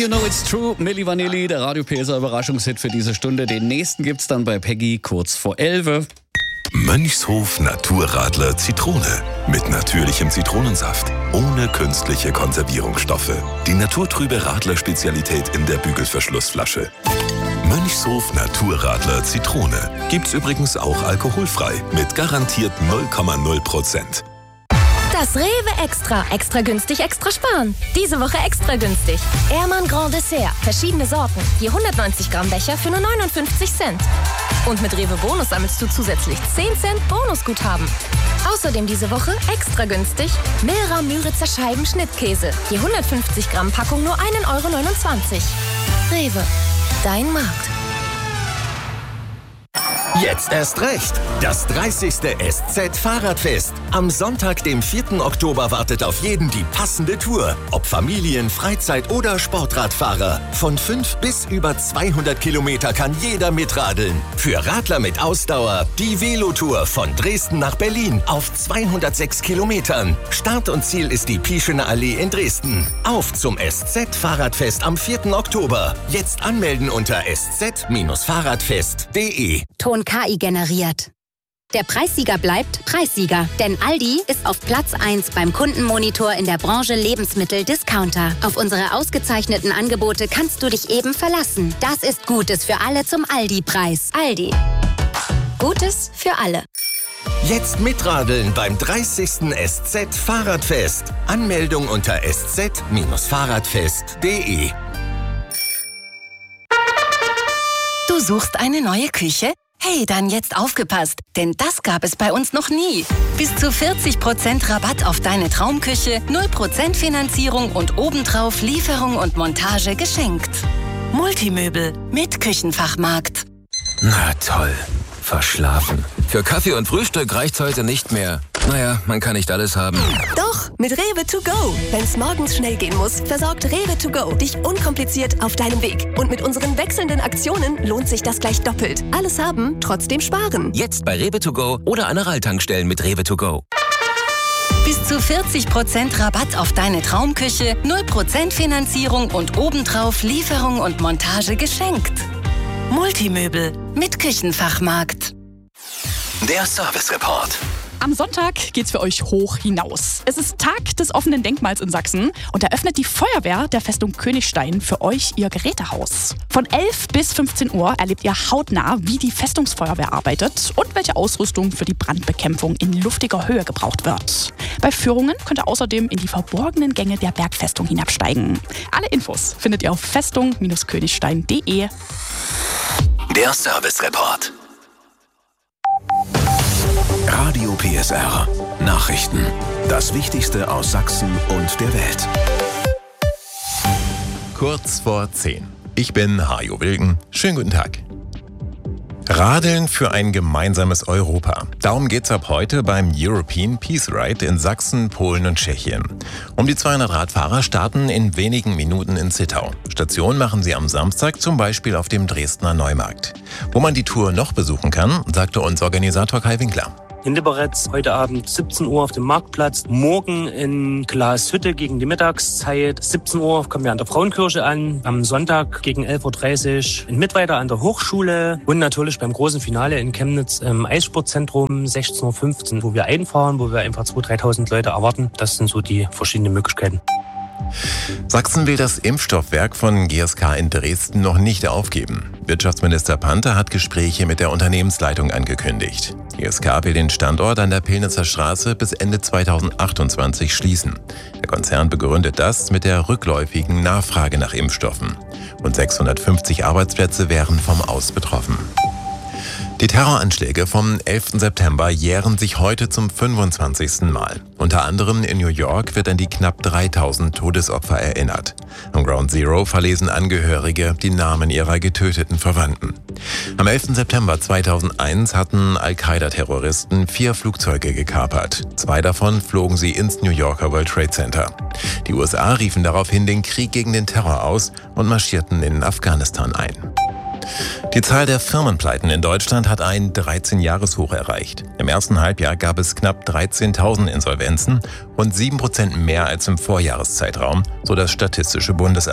You know it's true, Milli Vanilli, der Radio PSR Überraschungshit für diese Stunde. Den nächsten gibt's dann bei Peggy kurz vor 11. Mönchshof Naturradler Zitrone. Mit natürlichem Zitronensaft. Ohne künstliche Konservierungsstoffe. Die naturtrübe Radler-Spezialität in der Bügelverschlussflasche. Mönchshof Naturradler Zitrone. Gibt's übrigens auch alkoholfrei. Mit garantiert 0,0%. Das Rewe Extra. Extra günstig, extra sparen. Diese Woche extra günstig. Ehrmann Grand Dessert. Verschiedene Sorten. Je 190 Gramm Becher für nur 59 Cent. Und mit Rewe Bonus sammelst du zusätzlich 10 Cent Bonusguthaben. Außerdem diese Woche extra günstig Milra Müritzer Scheiben Schnittkäse. Je 150 Gramm Packung nur 1,29 €. Rewe. Dein Markt. Jetzt erst recht. Das 30. SZ-Fahrradfest. Am Sonntag, dem 4. Oktober, wartet auf jeden die passende Tour. Ob Familien-, Freizeit- oder Sportradfahrer. Von 5 bis über 200 Kilometer kann jeder mitradeln. Für Radler mit Ausdauer die Velotour von Dresden nach Berlin auf 206 Kilometern. Start und Ziel ist die Pieschener Allee in Dresden. Auf zum SZ-Fahrradfest am 4. Oktober. Jetzt anmelden unter sz-fahrradfest.de. Ton KI generiert. Der Preissieger bleibt Preissieger, denn Aldi ist auf Platz 1 beim Kundenmonitor in der Branche Lebensmittel-Discounter. Auf unsere ausgezeichneten Angebote kannst du dich eben verlassen. Das ist Gutes für alle zum Aldi-Preis. Aldi. Gutes für alle. Jetzt mitradeln beim 30. SZ-Fahrradfest. Anmeldung unter sz-fahrradfest.de. Du suchst eine neue Küche? Hey, dann jetzt aufgepasst, denn das gab es bei uns noch nie. Bis zu 40% Rabatt auf deine Traumküche, 0% Finanzierung und obendrauf Lieferung und Montage geschenkt. Multimöbel mit Küchenfachmarkt. Na toll, verschlafen. Für Kaffee und Frühstück reicht's heute nicht mehr. Naja, man kann nicht alles haben. Doch, mit Rewe to go. Wenn's morgens schnell gehen muss, versorgt Rewe to go dich unkompliziert auf deinem Weg. Und mit unseren wechselnden Aktionen lohnt sich das gleich doppelt. Alles haben, trotzdem sparen. Jetzt bei Rewe to go oder Aral-Tankstellen mit Rewe to go. Bis zu 40% Rabatt auf deine Traumküche, 0% Finanzierung und obendrauf Lieferung und Montage geschenkt. Multimöbel mit Küchenfachmarkt. Der Service Report. Am Sonntag geht's für euch hoch hinaus. Es ist Tag des offenen Denkmals in Sachsen und eröffnet die Feuerwehr der Festung Königstein für euch ihr Gerätehaus. Von 11 bis 15 Uhr erlebt ihr hautnah, wie die Festungsfeuerwehr arbeitet und welche Ausrüstung für die Brandbekämpfung in luftiger Höhe gebraucht wird. Bei Führungen könnt ihr außerdem in die verborgenen Gänge der Bergfestung hinabsteigen. Alle Infos findet ihr auf festung-königstein.de. Der Service Report. Radio PSR. Nachrichten. Das Wichtigste aus Sachsen und der Welt. Kurz vor 10. Ich bin Hajo Wilken. Schönen guten Tag. Radeln für ein gemeinsames Europa. Darum geht's ab heute beim European Peace Ride in Sachsen, Polen und Tschechien. Um die 200 Radfahrer starten in wenigen Minuten in Zittau. Station machen sie am Samstag zum Beispiel auf dem Dresdner Neumarkt. Wo man die Tour noch besuchen kann, sagte uns Organisator Kai Winkler. In Liberec heute Abend 17 Uhr auf dem Marktplatz, morgen in Glashütte gegen die Mittagszeit. 17 Uhr kommen wir an der Frauenkirche an, am Sonntag gegen 11.30 Uhr in Mittweida an der Hochschule und natürlich beim großen Finale in Chemnitz im Eissportzentrum 16.15 Uhr, wo wir einfahren, wo wir einfach 2.000, 3.000 Leute erwarten. Das sind so die verschiedenen Möglichkeiten. Sachsen will das Impfstoffwerk von GSK in Dresden noch nicht aufgeben. Wirtschaftsminister Panther hat Gespräche mit der Unternehmensleitung angekündigt. GSK will den Standort an der Pillnitzer Straße bis Ende 2028 schließen. Der Konzern begründet das mit der rückläufigen Nachfrage nach Impfstoffen. Rund 650 Arbeitsplätze wären vom Aus betroffen. Die Terroranschläge vom 11. September jähren sich heute zum 25. Mal. Unter anderem in New York wird an die knapp 3000 Todesopfer erinnert. Am Ground Zero verlesen Angehörige die Namen ihrer getöteten Verwandten. Am 11. September 2001 hatten Al-Qaida-Terroristen 4 Flugzeuge gekapert. 2 davon flogen sie ins New Yorker World Trade Center. Die USA riefen daraufhin den Krieg gegen den Terror aus und marschierten in Afghanistan ein. Die Zahl der Firmenpleiten in Deutschland hat ein 13-Jahres-Hoch erreicht. Im ersten Halbjahr gab es knapp 13.000 Insolvenzen, rund 7% mehr als im Vorjahreszeitraum, so das Statistische Bundesamt.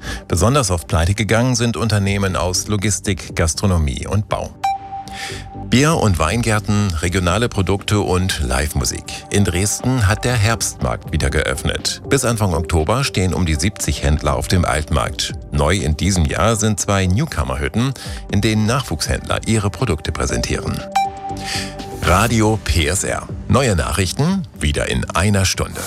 Besonders oft pleite gegangen sind Unternehmen aus Logistik, Gastronomie und Bau. Bier- und Weingärten, regionale Produkte und Live-Musik. In Dresden hat der Herbstmarkt wieder geöffnet. Bis Anfang Oktober stehen um die 70 Händler auf dem Altmarkt. Neu in diesem Jahr sind 2 Newcomer-Hütten, in denen Nachwuchshändler ihre Produkte präsentieren. Radio PSR. Neue Nachrichten wieder in einer Stunde.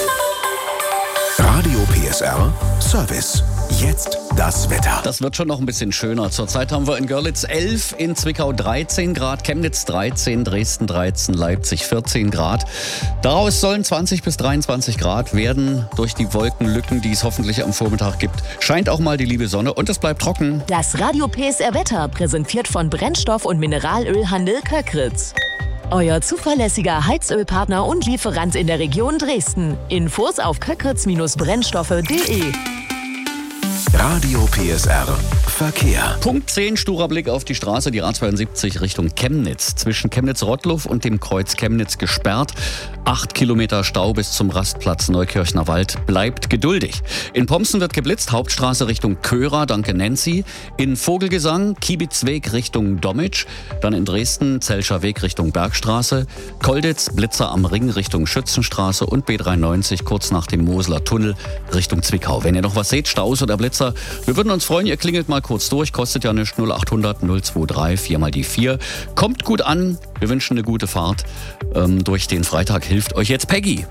Radio PSR Service. Jetzt das Wetter. Das wird schon noch ein bisschen schöner. Zurzeit haben wir in Görlitz 11, in Zwickau 13 Grad, Chemnitz 13, Dresden 13, Leipzig 14 Grad. Daraus sollen 20 bis 23 Grad werden durch die Wolkenlücken, die es hoffentlich am Vormittag gibt. Scheint auch mal die liebe Sonne und es bleibt trocken. Das Radio PSR Wetter präsentiert von Brennstoff- und Mineralölhandel Köckritz. Euer zuverlässiger Heizölpartner und Lieferant in der Region Dresden. Infos auf köckritz-brennstoffe.de. Radio PSR Verkehr. Punkt 10, sturer Blick auf die Straße, die A72 Richtung Chemnitz. Zwischen Chemnitz-Rottluff und dem Kreuz Chemnitz gesperrt. 8 Kilometer Stau bis zum Rastplatz Neukirchner Wald. Bleibt geduldig. In Pomsen wird geblitzt, Hauptstraße Richtung Körer, danke Nancy. In Vogelgesang, Kiebitzweg Richtung Dommitsch. Dann in Dresden, Zelscher Weg Richtung Bergstraße. Kolditz, Blitzer am Ring Richtung Schützenstraße und B93 kurz nach dem Moseler Tunnel Richtung Zwickau. Wenn ihr noch was seht, Staus oder Blitzer, wir würden uns freuen, ihr klingelt mal kurz durch, kostet ja nichts, 0800 023 4 mal die 4. Kommt gut an, wir wünschen eine gute Fahrt durch den Freitag. Hilft euch jetzt Peggy.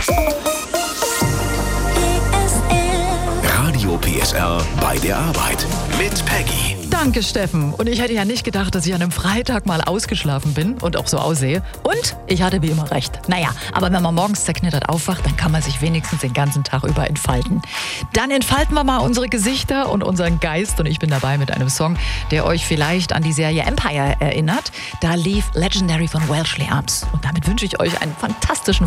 Radio PSR bei der Arbeit mit Peggy. Danke, Steffen. Und ich hätte ja nicht gedacht, dass ich an einem Freitag mal ausgeschlafen bin und auch so aussehe. Und ich hatte wie immer recht. Naja, aber wenn man morgens zerknittert aufwacht, dann kann man sich wenigstens den ganzen Tag über entfalten. Dann entfalten wir mal unsere Gesichter und unseren Geist. Und ich bin dabei mit einem Song, der euch vielleicht an die Serie Empire erinnert. Da lief Legendary von Welshly Arms. Und damit wünsche ich euch einen fantastischen